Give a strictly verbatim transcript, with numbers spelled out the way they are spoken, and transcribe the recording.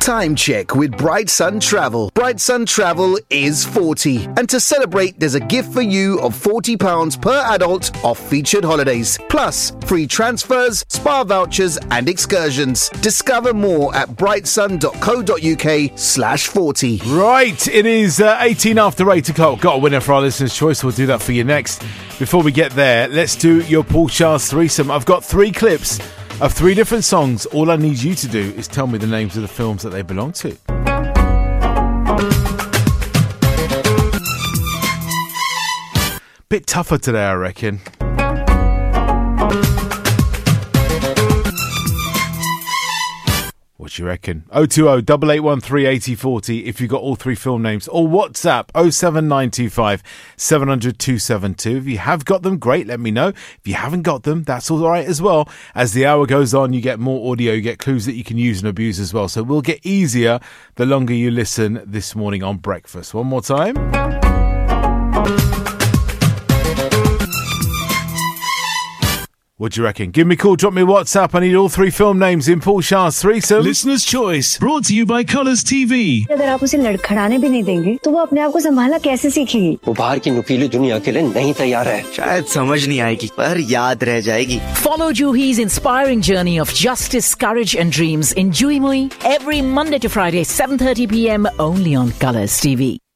Time check with Bright Sun Travel. Bright Sun Travel is forty. And to celebrate, there's a gift for you of forty pounds per adult off featured holidays. Plus, free transfers, spa vouchers and excursions. Discover more at brightsun.co.uk slash 40. Right, it is uh, eighteen after eight o'clock. Got a winner for our listener's choice. We'll do that for you next. Before we get there, let's do your Paul Charles threesome. I've got three clips of three different songs. All I need you to do is tell me the names of the films that they belong to. Bit tougher today, I reckon. What do you reckon? oh two oh, eight eight one three, eight oh four oh if you got all three film names, or WhatsApp oh seven nine two five, seven hundred, two seven two. If you have got them, great, let me know. If you haven't got them, that's all right as well. As the hour goes on, you get more audio, you get clues that you can use and abuse as well. So we'll get easier the longer you listen this morning on breakfast. One more time. What do you reckon? Give me a call, drop me a WhatsApp. I need all three film names in Paul Shah's threesome. Listener's Choice, brought to you by Colours T V. अगर आप उसे लड़खड़ाने भी नहीं देंगे तो वो अपने आप को संभालना कैसे सीखेगी? वो बाहर की नुकीली दुनिया के लिए नहीं तैयार है। शायद समझ नहीं आएगी पर याद रह जाएगी। Follow Juhi's inspiring journey of justice, courage and dreams in Juhi Mui every Monday to Friday, seven thirty p.m. only on Colours T V.